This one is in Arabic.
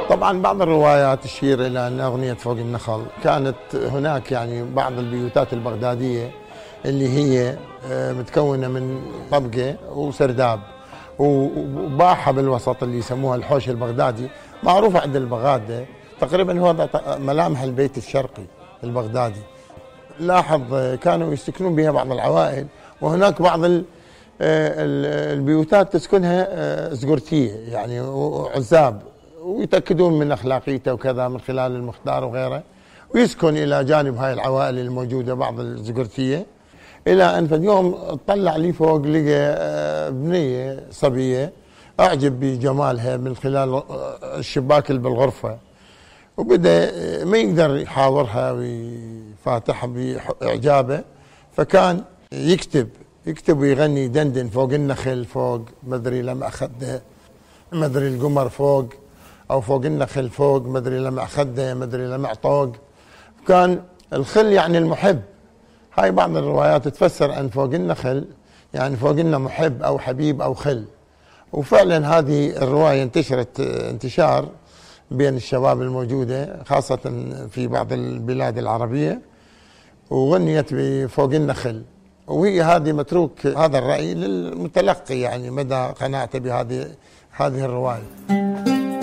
طبعا بعض الروايات تشير إلى أن أغنية فوق النخل كانت هناك يعني بعض البيوتات البغدادية اللي هي متكونة من طبقة وسرداب وباحة بالوسط اللي يسموها الحوش البغدادي، معروفة عند البغادة تقريبا هو ملامح البيت الشرقي البغدادي. لاحظ كانوا يسكنون بها بعض العوائل، وهناك بعض البيوتات تسكنها زقرتية يعني عزاب، ويتأكدون من أخلاقيته وكذا من خلال المختار وغيره، ويسكن إلى جانب هاي العوائل الموجودة بعض الزقرتية. إلى أن في اليوم اطلع لي فوق لقى بنية صبية أعجب بجمالها من خلال الشباك اللي بالغرفة، وبدأ ما يقدر يحاورها ويفاتحها بإعجابه، فكان يكتب ويغني دندن فوق النخل فوق مدري لما أخده مدري القمر فوق، أو فوق النخل فوق مدري لما أخده مدري لما أعطوق. كان الخل يعني المحب. هاي بعض الروايات تفسر أن فوق النخل يعني فوق لنا محب أو حبيب أو خل، وفعلا هذه الرواية انتشرت انتشار بين الشباب الموجودة خاصة في بعض البلاد العربية، وغنيت بفوق النخل. وهي هذه متروك هذا الرأي للمتلقي يعني مدى قناعته بهذه الرواية.